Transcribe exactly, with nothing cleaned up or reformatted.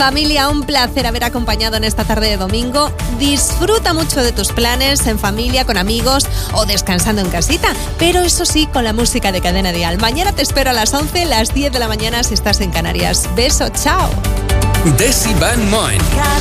Familia, un placer haber acompañado en esta tarde de domingo. Disfruta mucho de tus planes en familia, con amigos o descansando en casita, pero eso sí, con la música de Cadena Dial. Mañana te espero a las once, las diez de la mañana si estás en Canarias. Beso, chao. Desi Van Moen.